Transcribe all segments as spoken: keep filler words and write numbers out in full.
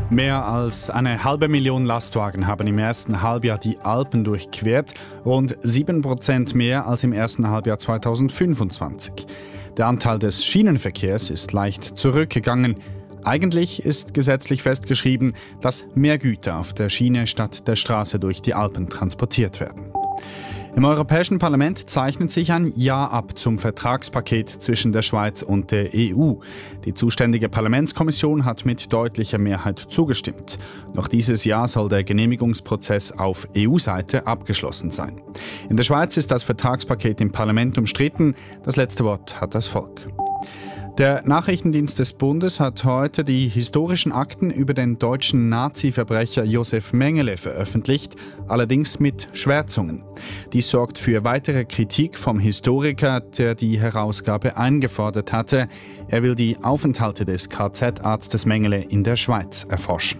Mehr als eine halbe Million Lastwagen haben im ersten Halbjahr die Alpen durchquert, rund sieben Prozent mehr als im ersten Halbjahr zweitausendfünfundzwanzig. Der Anteil des Schienenverkehrs ist leicht zurückgegangen. Eigentlich ist gesetzlich festgeschrieben, dass mehr Güter auf der Schiene statt der Straße durch die Alpen transportiert werden. Im Europäischen Parlament zeichnet sich ein Ja ab zum Vertragspaket zwischen der Schweiz und der E U. Die zuständige Parlamentskommission hat mit deutlicher Mehrheit zugestimmt. Noch dieses Jahr soll der Genehmigungsprozess auf E U-Seite abgeschlossen sein. In der Schweiz ist das Vertragspaket im Parlament umstritten. Das letzte Wort hat das Volk. Der Nachrichtendienst des Bundes hat heute die historischen Akten über den deutschen Nazi-Verbrecher Josef Mengele veröffentlicht, allerdings mit Schwärzungen. Dies sorgt für weitere Kritik vom Historiker, der die Herausgabe eingefordert hatte. Er will die Aufenthalte des K Z-Arztes Mengele in der Schweiz erforschen.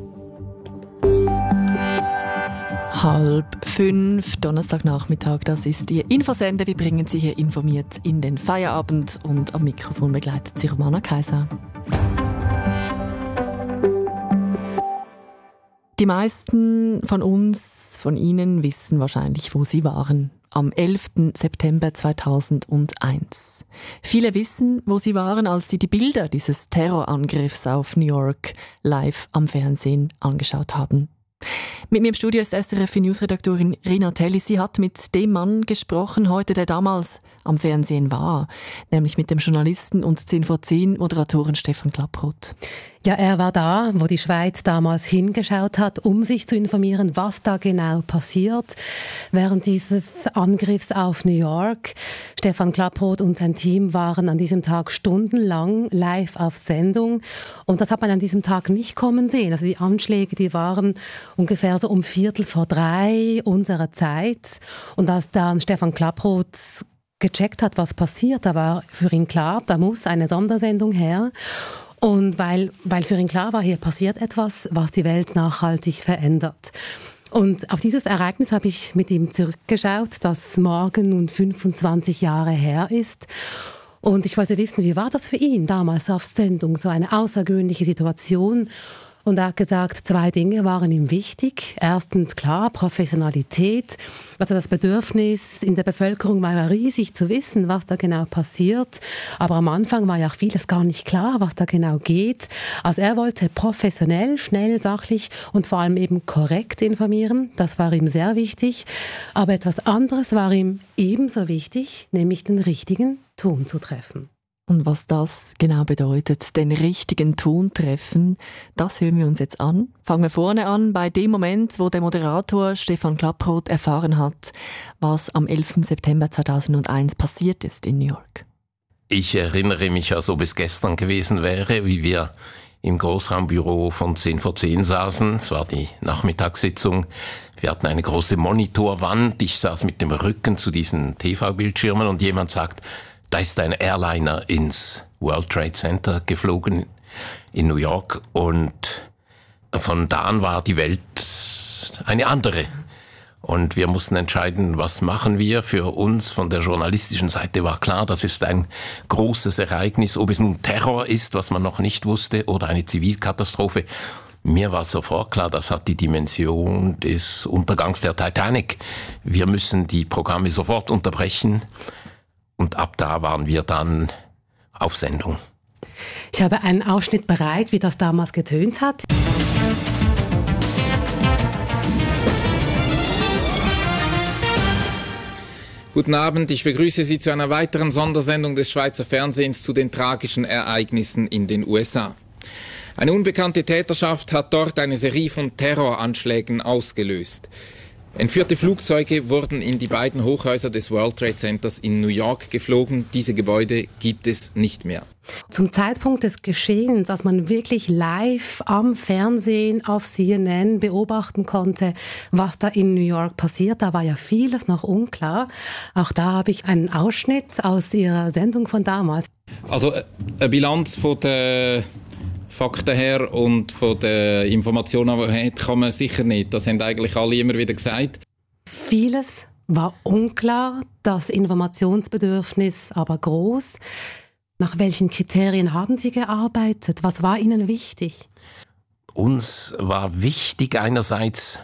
Halb fünf, Donnerstagnachmittag, das ist Ihr Infosender. Wir bringen Sie hier informiert in den Feierabend und am Mikrofon begleitet Sie Romana Kaiser. Die meisten von uns, von Ihnen, wissen wahrscheinlich, wo Sie waren. Am elften September zweitausendeins. Viele wissen, wo sie waren, als sie die Bilder dieses Terrorangriffs auf New York live am Fernsehen angeschaut haben. Mit mir im Studio ist S R F-News-Redaktorin Rina Telli. Sie hat mit dem Mann gesprochen heute, der damals am Fernsehen war, nämlich mit dem Journalisten und zehn vor zehn Moderatoren Stefan Klapproth. Ja, er war da, wo die Schweiz damals hingeschaut hat, um sich zu informieren, was da genau passiert während dieses Angriffs auf New York. Stefan Klapproth und sein Team waren an diesem Tag stundenlang live auf Sendung und das hat man an diesem Tag nicht kommen sehen. Also die Anschläge, die waren ungefähr so um Viertel vor drei unserer Zeit und als dann Stefan Klapproth gecheckt hat, was passiert, da war für ihn klar, da muss eine Sondersendung her. Und weil, weil für ihn klar war, hier passiert etwas, was die Welt nachhaltig verändert. Und auf dieses Ereignis habe ich mit ihm zurückgeschaut, das morgen nun fünfundzwanzig Jahre her ist. Und ich wollte wissen, wie war das für ihn damals auf Sendung, so eine außergewöhnliche Situation. Und er hat gesagt, zwei Dinge waren ihm wichtig. Erstens, klar, Professionalität. Also das Bedürfnis in der Bevölkerung war ja riesig zu wissen, was da genau passiert. Aber am Anfang war ja auch vieles gar nicht klar, was da genau geht. Also er wollte professionell, schnell, sachlich und vor allem eben korrekt informieren. Das war ihm sehr wichtig. Aber etwas anderes war ihm ebenso wichtig, nämlich den richtigen Ton zu treffen. Und was das genau bedeutet, den richtigen Ton treffen, das hören wir uns jetzt an. Fangen wir vorne an, bei dem Moment, wo der Moderator Stefan Klapproth erfahren hat, was am elften September zweitausendeins passiert ist in New York. Ich erinnere mich, als ob es gestern gewesen wäre, wie wir im Großraumbüro von zehn vor zehn saßen. Es war die Nachmittagssitzung. Wir hatten eine große Monitorwand. Ich saß mit dem Rücken zu diesen T V-Bildschirmen und jemand sagt, da ist ein Airliner ins World Trade Center geflogen in New York und von da an war die Welt eine andere. Und wir mussten entscheiden, was machen wir. Für uns von der journalistischen Seite war klar, das ist ein großes Ereignis, ob es nun Terror ist, was man noch nicht wusste, oder eine Zivilkatastrophe. Mir war sofort klar, das hat die Dimension des Untergangs der Titanic. Wir müssen die Programme sofort unterbrechen. Und ab da waren wir dann auf Sendung. Ich habe einen Ausschnitt bereit, wie das damals getönt hat. Guten Abend, ich begrüße Sie zu einer weiteren Sondersendung des Schweizer Fernsehens zu den tragischen Ereignissen in den U S A. Eine unbekannte Täterschaft hat dort eine Serie von Terroranschlägen ausgelöst. Entführte Flugzeuge wurden in die beiden Hochhäuser des World Trade Centers in New York geflogen. Diese Gebäude gibt es nicht mehr. Zum Zeitpunkt des Geschehens, als man wirklich live am Fernsehen auf C N N beobachten konnte, was da in New York passiert, da war ja vieles noch unklar. Auch da habe ich einen Ausschnitt aus Ihrer Sendung von damals. Also eine Bilanz von der Fakten her und von den Informationen, die man hat, kann man sicher nicht. Das haben eigentlich alle immer wieder gesagt. Vieles war unklar, das Informationsbedürfnis aber groß. Nach welchen Kriterien haben Sie gearbeitet? Was war Ihnen wichtig? uns war wichtig einerseits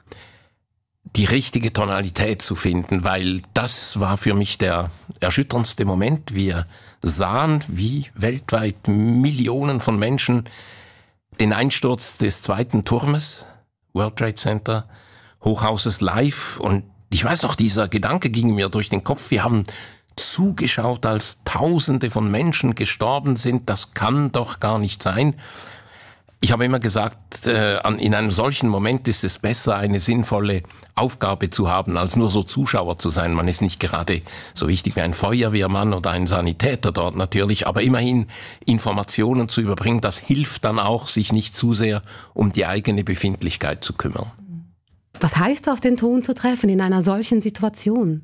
die richtige Tonalität zu finden, weil das war für mich der erschütterndste Moment. Wir sahen, wie weltweit Millionen von Menschen den Einsturz des zweiten Turmes, World Trade Center, Hochhauses live, und ich weiß noch, dieser Gedanke ging mir durch den Kopf, wir haben zugeschaut, als Tausende von Menschen gestorben sind, das kann doch gar nicht sein. Ich habe immer gesagt, äh, in einem solchen Moment ist es besser, eine sinnvolle Aufgabe zu haben, als nur so Zuschauer zu sein. Man ist nicht gerade so wichtig wie ein Feuerwehrmann oder ein Sanitäter dort natürlich, aber immerhin Informationen zu überbringen, das hilft dann auch, sich nicht zu sehr um die eigene Befindlichkeit zu kümmern. Was heißt das, den Ton zu treffen in einer solchen Situation?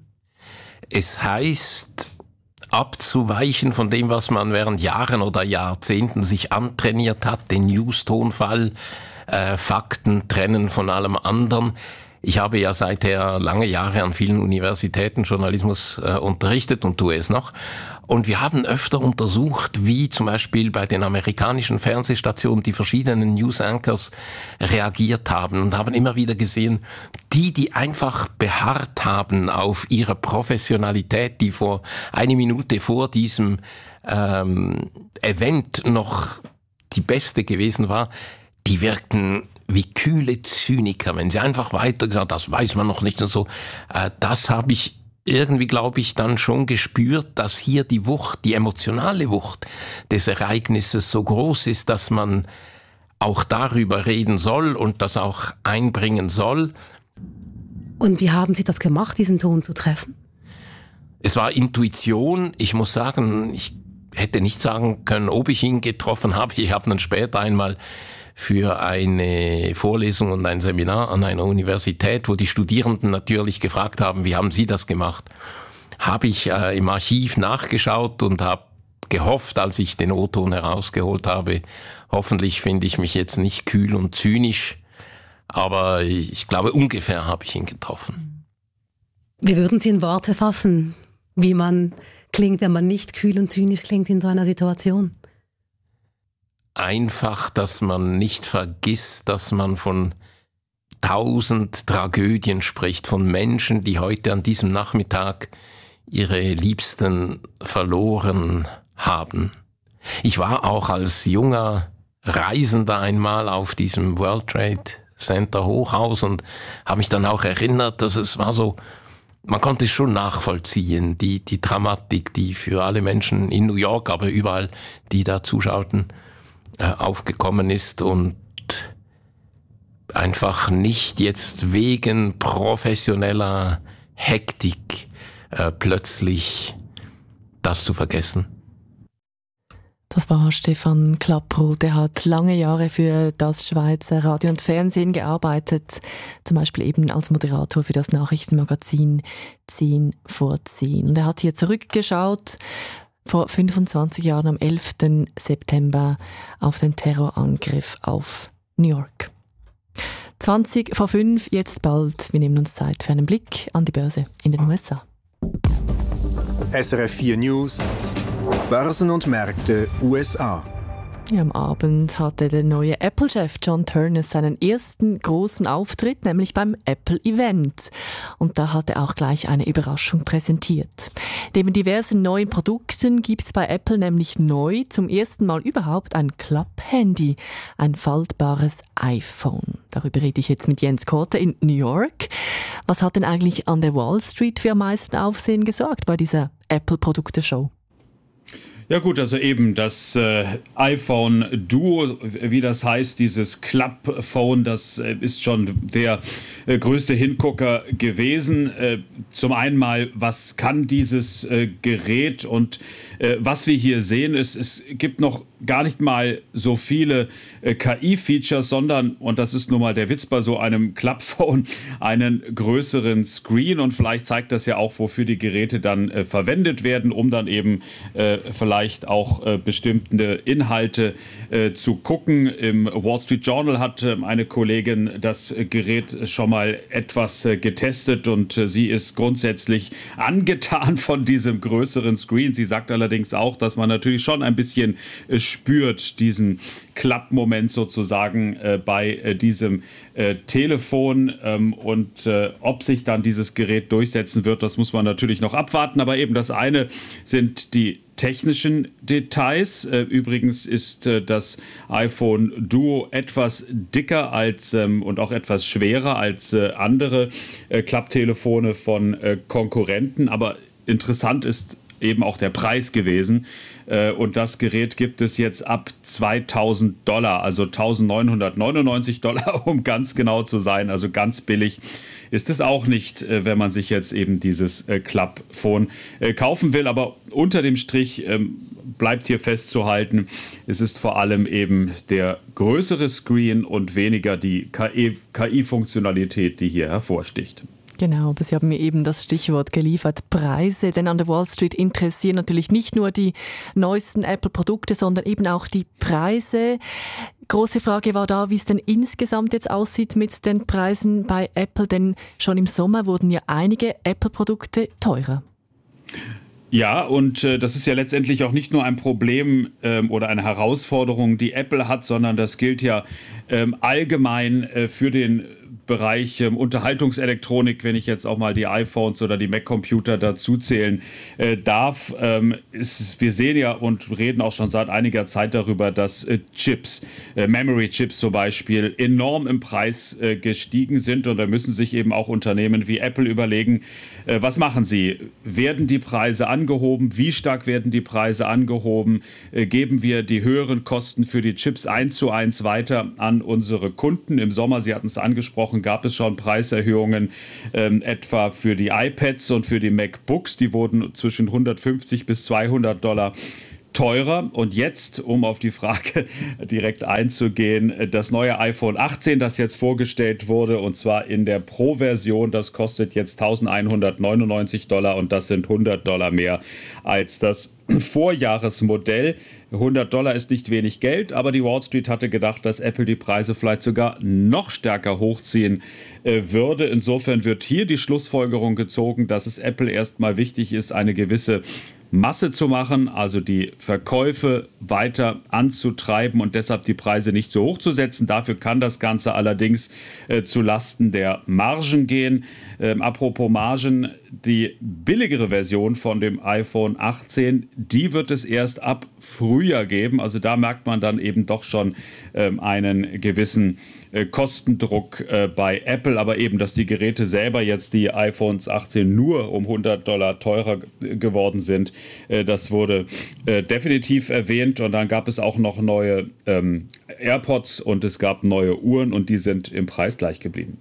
Es heißt, abzuweichen von dem, was man während Jahren oder Jahrzehnten sich antrainiert hat, den News-Tonfall, äh, Fakten trennen von allem anderen. Ich habe ja seither lange Jahre an vielen Universitäten Journalismus äh, unterrichtet und tue es noch. Und wir haben öfter untersucht, wie zum Beispiel bei den amerikanischen Fernsehstationen die verschiedenen News-Anchors reagiert haben und haben immer wieder gesehen, die, die einfach beharrt haben auf ihre Professionalität, die vor eine Minute vor diesem ähm, Event noch die beste gewesen war, die wirkten wie kühle Zyniker, wenn sie einfach weiter gesagt, das weiß man noch nicht und so. Äh, das habe ich irgendwie, glaube ich, dann schon gespürt, dass hier die Wucht, die emotionale Wucht des Ereignisses so groß ist, dass man auch darüber reden soll und das auch einbringen soll. Und wie haben Sie das gemacht, diesen Ton zu treffen? Es war Intuition. Ich muss sagen, ich hätte nicht sagen können, ob ich ihn getroffen habe. Ich habe dann später einmal für eine Vorlesung und ein Seminar an einer Universität, wo die Studierenden natürlich gefragt haben, wie haben Sie das gemacht, habe ich äh, im Archiv nachgeschaut und habe gehofft, als ich den O-Ton herausgeholt habe, hoffentlich finde ich mich jetzt nicht kühl und zynisch, aber ich glaube, ungefähr habe ich ihn getroffen. Wie würden Sie in Worte fassen, wie man klingt, wenn man nicht kühl und zynisch klingt in so einer Situation? Einfach, dass man nicht vergisst, dass man von tausend Tragödien spricht, von Menschen, die heute an diesem Nachmittag ihre Liebsten verloren haben. Ich war auch als junger Reisender einmal auf diesem World Trade Center Hochhaus und habe mich dann auch erinnert, dass es war so, man konnte es schon nachvollziehen, die, die Dramatik, die für alle Menschen in New York, aber überall, die da zuschauten, aufgekommen ist, und einfach nicht jetzt wegen professioneller Hektik äh, plötzlich das zu vergessen. Das war Stefan Klapproth. Er hat lange Jahre für das Schweizer Radio und Fernsehen gearbeitet, zum Beispiel eben als Moderator für das Nachrichtenmagazin zehn vor zehn. Und er hat hier zurückgeschaut, vor fünfundzwanzig Jahren am elften September auf den Terrorangriff auf New York. zwanzig vor fünf, jetzt bald. Wir nehmen uns Zeit für einen Blick an die Börse in den U S A. S R F vier News, Börsen und Märkte U S A. Ja, am Abend hatte der neue Apple-Chef John Ternus seinen ersten großen Auftritt, nämlich beim Apple-Event. Und da hat er auch gleich eine Überraschung präsentiert. Neben diversen neuen Produkten gibt es bei Apple nämlich neu zum ersten Mal überhaupt ein Klapp-Handy, ein faltbares iPhone. Darüber rede ich jetzt mit Jens Korte in New York. Was hat denn eigentlich an der Wall Street für am meisten Aufsehen gesorgt bei dieser Apple-Produkte-Show? Ja gut, also eben das äh, iPhone Duo, wie das heißt, dieses Club-Phone, das äh, ist schon der äh, größte Hingucker gewesen. Äh, zum einen mal, was kann dieses äh, Gerät, und äh, was wir hier sehen, ist, es gibt noch gar nicht mal so viele äh, K I-Features, sondern, und das ist nun mal der Witz bei so einem Club-Phone, einen größeren Screen, und vielleicht zeigt das ja auch, wofür die Geräte dann äh, verwendet werden, um dann eben äh, vielleicht vielleicht auch äh, bestimmte Inhalte äh, zu gucken. Im Wall Street Journal hat äh, eine Kollegin das Gerät schon mal etwas äh, getestet und äh, sie ist grundsätzlich angetan von diesem größeren Screen. Sie sagt allerdings auch, dass man natürlich schon ein bisschen äh, spürt, diesen Klappmoment sozusagen äh, bei äh, diesem äh, Telefon ähm, und äh, ob sich dann dieses Gerät durchsetzen wird, das muss man natürlich noch abwarten. Aber eben das eine sind die technischen Details. Äh, übrigens ist äh, das iPhone Duo etwas dicker als ähm, und auch etwas schwerer als äh, andere äh, Klapptelefone von äh, Konkurrenten. Aber interessant ist eben auch der Preis gewesen. Äh, und das Gerät gibt es jetzt ab zweitausend Dollar, also eintausendneunhundertneunundneunzig Dollar, um ganz genau zu sein. Also ganz billig ist es auch nicht, äh, wenn man sich jetzt eben dieses äh, Klappphone äh, kaufen will. Aber unter dem Strich ähm, bleibt hier festzuhalten, es ist vor allem eben der größere Screen und weniger die K I-Funktionalität, die hier hervorsticht. Genau, aber Sie haben mir eben das Stichwort geliefert, Preise. Denn an der Wall Street interessieren natürlich nicht nur die neuesten Apple-Produkte, sondern eben auch die Preise. Große Frage war da, wie es denn insgesamt jetzt aussieht mit den Preisen bei Apple. Denn schon im Sommer wurden ja einige Apple-Produkte teurer. Ja, und äh, das ist ja letztendlich auch nicht nur ein Problem ähm, oder eine Herausforderung, die Apple hat, sondern das gilt ja ähm, allgemein äh, für den Bereich ähm, Unterhaltungselektronik, wenn ich jetzt auch mal die iPhones oder die Mac-Computer dazu zählen äh, darf. Ähm, ist, wir sehen ja und reden auch schon seit einiger Zeit darüber, dass äh, Chips, äh, Memory-Chips zum Beispiel, enorm im Preis äh, gestiegen sind. Und da müssen sich eben auch Unternehmen wie Apple überlegen, äh, was machen sie? Werden die Preise angehoben? Wie stark werden die Preise angehoben? Äh, geben wir die höheren Kosten für die Chips eins zu eins weiter an unsere Kunden? Im Sommer, Sie hatten es angesprochen, gab es schon Preiserhöhungen ähm, etwa für die iPads und für die MacBooks. Die wurden zwischen hundertfünfzig bis zweihundert Dollar teurer. Und jetzt, um auf die Frage direkt einzugehen, das neue iPhone achtzehn, das jetzt vorgestellt wurde, und zwar in der Pro-Version, das kostet jetzt eintausendeinhundertneunundneunzig Dollar und das sind hundert Dollar mehr als das Vorjahresmodell. hundert Dollar ist nicht wenig Geld, aber die Wall Street hatte gedacht, dass Apple die Preise vielleicht sogar noch stärker hochziehen äh, würde. Insofern wird hier die Schlussfolgerung gezogen, dass es Apple erstmal wichtig ist, eine gewisse Masse zu machen, also die Verkäufe weiter anzutreiben und deshalb die Preise nicht so hoch zu setzen. Dafür kann das Ganze allerdings äh, zu Lasten der Margen gehen. Ähm, apropos Margen, die billigere Version von dem iPhone achtzehn, die wird es erst ab Frühjahr geben. Also da merkt man dann eben doch schon ähm, einen gewissen äh, Kostendruck äh, bei Apple. Aber eben, dass die Geräte selber jetzt, die iPhones achtzehn, nur um hundert Dollar teurer g- geworden sind, äh, das wurde äh, definitiv erwähnt. Und dann gab es auch noch neue ähm, AirPods und es gab neue Uhren und die sind im Preis gleich geblieben.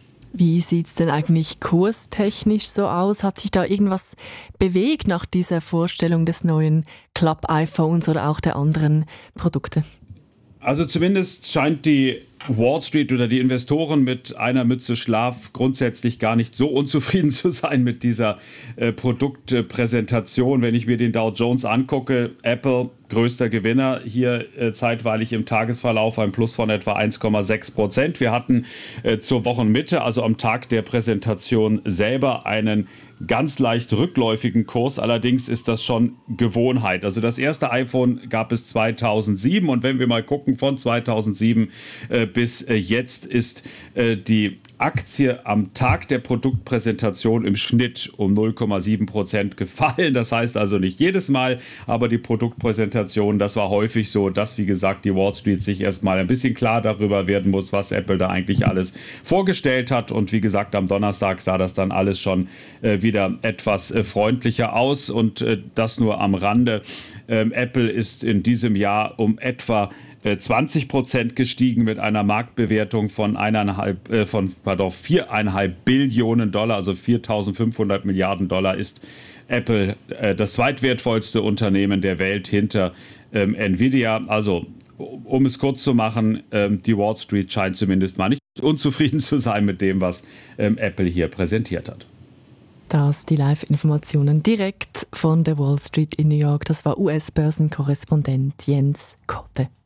Wie sieht es denn eigentlich kurstechnisch so aus? Hat sich da irgendwas bewegt nach dieser Vorstellung des neuen Club-iPhones oder auch der anderen Produkte? Also zumindest scheint die Wall Street oder die Investoren mit einer Mütze Schlaf grundsätzlich gar nicht so unzufrieden zu sein mit dieser äh, Produktpräsentation. Wenn ich mir den Dow Jones angucke, Apple größter Gewinner hier äh, zeitweilig im Tagesverlauf, ein Plus von etwa eins Komma sechs Prozent. Wir hatten äh, zur Wochenmitte, also am Tag der Präsentation selber, einen ganz leicht rückläufigen Kurs. Allerdings ist das schon Gewohnheit. Also das erste iPhone gab es zweitausendsieben und wenn wir mal gucken, von zweitausendsieben äh, bis äh, jetzt ist äh, die Aktie am Tag der Produktpräsentation im Schnitt um null Komma sieben Prozent gefallen. Das heißt also nicht jedes Mal, aber die Produktpräsentation, das war häufig so, dass, wie gesagt, die Wall Street sich erstmal ein bisschen klar darüber werden muss, was Apple da eigentlich alles vorgestellt hat. Und wie gesagt, am Donnerstag sah das dann alles schon äh, wieder etwas äh, freundlicher aus. Und äh, das nur am Rande. Ähm, Apple ist in diesem Jahr um etwa zwanzig Prozent gestiegen mit einer Marktbewertung von eineinhalb, äh, von pardon, viereinhalb Billionen Dollar, also viertausendfünfhundert Milliarden Dollar ist Apple äh, das zweitwertvollste Unternehmen der Welt hinter ähm, Nvidia. Also um es kurz zu machen, ähm, die Wall Street scheint zumindest mal nicht unzufrieden zu sein mit dem, was ähm, Apple hier präsentiert hat. Das die Live-Informationen direkt von der Wall Street in New York. Das war U S-Börsenkorrespondent Jens Kotte.